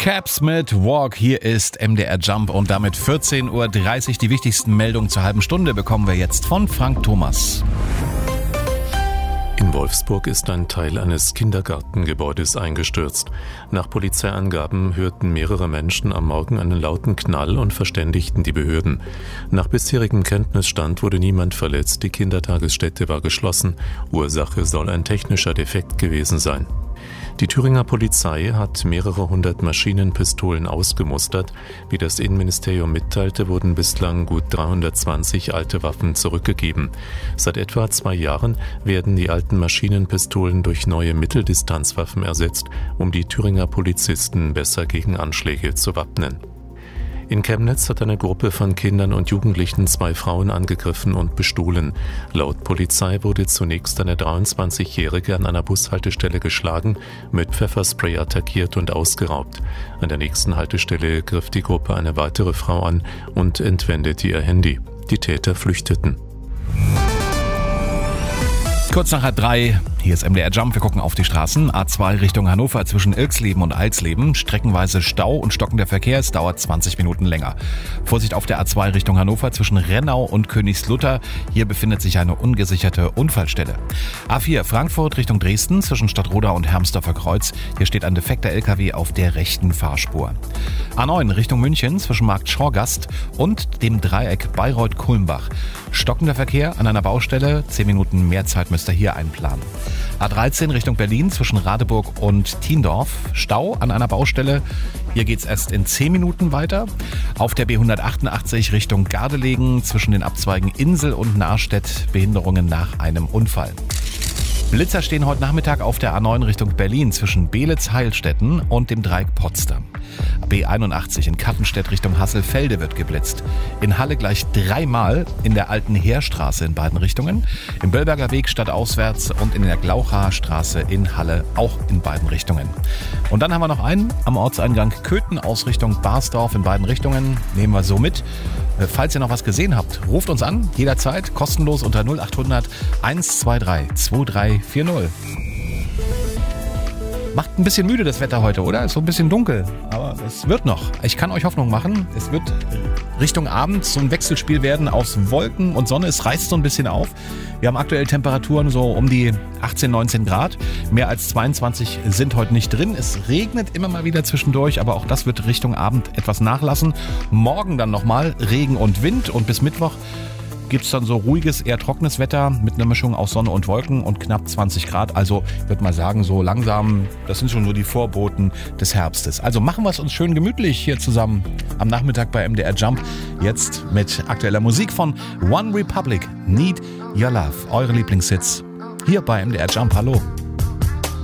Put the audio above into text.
Caps mit Walk. Hier ist MDR Jump und damit 14.30 Uhr. Die wichtigsten Meldungen zur halben Stunde bekommen wir jetzt von Frank Thomas. In Wolfsburg ist ein Teil eines Kindergartengebäudes eingestürzt. Nach Polizeiangaben hörten mehrere Menschen am Morgen einen lauten Knall und verständigten die Behörden. Nach bisherigem Kenntnisstand wurde niemand verletzt, die Kindertagesstätte war geschlossen. Ursache soll ein technischer Defekt gewesen sein. Die Thüringer Polizei hat mehrere hundert Maschinenpistolen ausgemustert. Wie das Innenministerium mitteilte, wurden bislang gut 320 alte Waffen zurückgegeben. Seit etwa 2 Jahren werden die alten Maschinenpistolen durch neue Mitteldistanzwaffen ersetzt, um die Thüringer Polizisten besser gegen Anschläge zu wappnen. In Chemnitz hat eine Gruppe von Kindern und Jugendlichen 2 Frauen angegriffen und bestohlen. Laut Polizei wurde zunächst eine 23-Jährige an einer Bushaltestelle geschlagen, mit Pfefferspray attackiert und ausgeraubt. An der nächsten Haltestelle griff die Gruppe eine weitere Frau an und entwendete ihr Handy. Die Täter flüchteten. Kurz nach 3:30, hier ist MDR Jump, wir gucken auf die Straßen. A2 Richtung Hannover zwischen Ilksleben und Alsleben. Streckenweise Stau und stockender Verkehr, es dauert 20 Minuten länger. Vorsicht auf der A2 Richtung Hannover zwischen Rennau und Königslutter. Hier befindet sich eine ungesicherte Unfallstelle. A4 Frankfurt Richtung Dresden zwischen Stadtroda und Hermsdorfer Kreuz. Hier steht ein defekter LKW auf der rechten Fahrspur. A9 Richtung München zwischen Markt Schorgast und dem Dreieck Bayreuth-Kulmbach. Stockender Verkehr an einer Baustelle, 10 Minuten mehr Zeit müsst ihr hier einplanen. A13 Richtung Berlin zwischen Radeburg und Tiendorf. Stau an einer Baustelle. Hier geht's erst in 10 Minuten weiter. Auf der B188 Richtung Gardelegen zwischen den Abzweigen Insel und Nahrstedt. Behinderungen nach einem Unfall. Blitzer stehen heute Nachmittag auf der A9 Richtung Berlin zwischen Beelitz-Heilstätten und dem Dreieck Potsdam. B81 in Kattenstedt Richtung Hasselfelde wird geblitzt. In Halle gleich 3-mal in der alten Heerstraße in beiden Richtungen. Im Böllberger Weg stadtauswärts und in der Glauchaer Straße in Halle auch in beiden Richtungen. Und dann haben wir noch einen am Ortseingang Köthen aus Richtung Barsdorf in beiden Richtungen. Nehmen wir so mit. Falls ihr noch was gesehen habt, ruft uns an, jederzeit, kostenlos unter 0800 123 2340. Macht ein bisschen müde das Wetter heute, oder? Ist so ein bisschen dunkel, aber es wird noch. Ich kann euch Hoffnung machen, es wird Richtung Abend so ein Wechselspiel werden aus Wolken und Sonne. Es reißt so ein bisschen auf. Wir haben aktuell Temperaturen so um die 18, 19 Grad. Mehr als 22 sind heute nicht drin. Es regnet immer mal wieder zwischendurch, aber auch das wird Richtung Abend etwas nachlassen. Morgen dann nochmal Regen und Wind und bis Mittwoch gibt es dann so ruhiges, eher trockenes Wetter mit einer Mischung aus Sonne und Wolken und knapp 20 Grad. Also ich würde mal sagen, so langsam, das sind schon so die Vorboten des Herbstes. Also machen wir es uns schön gemütlich hier zusammen am Nachmittag bei MDR Jump. Jetzt mit aktueller Musik von One Republic, Need Your Love. Eure Lieblingshits hier bei MDR Jump. Hallo.